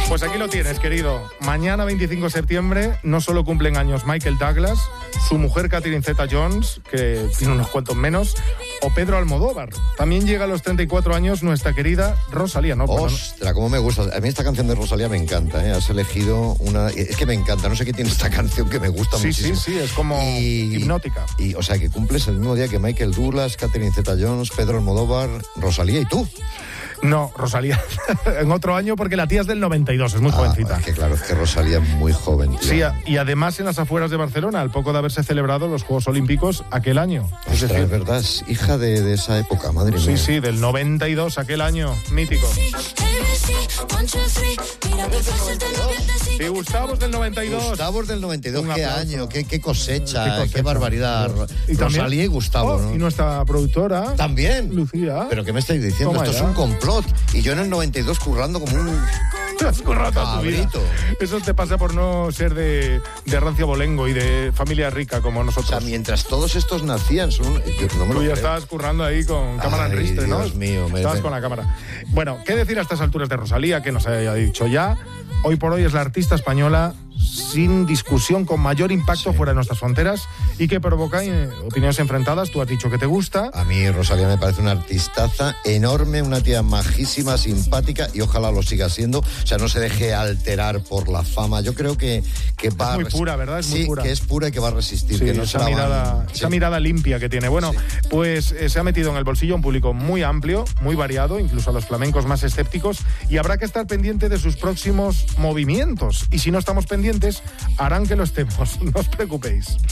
Pues aquí lo tienes, querido. Mañana, 25 de septiembre, no solo cumplen años Michael Douglas, su mujer Catherine Zeta-Jones, que tiene unos cuantos menos, o Pedro Almodóvar. También llega a los 34 años nuestra querida Rosalía. ¿No? Ostras, cómo me gusta. A mí esta canción de Rosalía me encanta, ¿eh? Has elegido una... Es que me encanta, no sé qué tiene esta canción que me gusta muchísimo. Sí, es como hipnótica. Y, o sea, que cumples el mismo día que Michael Douglas, Catherine Zeta-Jones, Pedro Almodóvar, Rosalía y tú. No, Rosalía, en otro año, porque la tía es del 92, es muy jovencita. Es que claro, es que Rosalía es muy joven. Tío. Sí, y además en las afueras de Barcelona, al poco de haberse celebrado los Juegos Olímpicos aquel año. Ostras, es verdad, es hija de esa época, madre mía. Sí, del 92, aquel año, mítico. Sí, Gustavo es del 92. Gustavo es del 92, qué año, qué cosecha, qué barbaridad. Y Rosalía y Gustavo, ¿no? Y nuestra productora. También. Lucía. ¿Pero qué me estáis diciendo? Esto es un complot. Y yo en el 92 currando como un... Te has currado toda tu vida. Cabrito. Eso te pasa por no ser de rancio abolengo y de familia rica como nosotros. O sea, mientras todos estos nacían, yo no me Tú lo ya creo. estabas currando ahí con cámara en ristre, ¿no? Dios mío. Estabas con la cámara. Bueno, ¿qué decir a estas alturas de Rosalía? Que nos haya dicho ya. Hoy por hoy es la artista española sin discusión con mayor impacto fuera de nuestras fronteras y que provoca opiniones enfrentadas. Tú has dicho que te gusta. A mí Rosalía me parece una artistaza enorme, una tía majísima, simpática y ojalá lo siga siendo. O sea, no se deje alterar por la fama. Yo creo que va... Es muy pura, ¿verdad? Es muy pura. Sí, que es pura y que va a resistir. Sí, que no esa mirada limpia que tiene. Bueno, pues se ha metido en el bolsillo un público muy amplio, muy variado, incluso a los flamencos más escépticos, y habrá que estar pendiente de sus próximos movimientos. Y si no estamos pendientes, harán que lo estemos. No os preocupéis.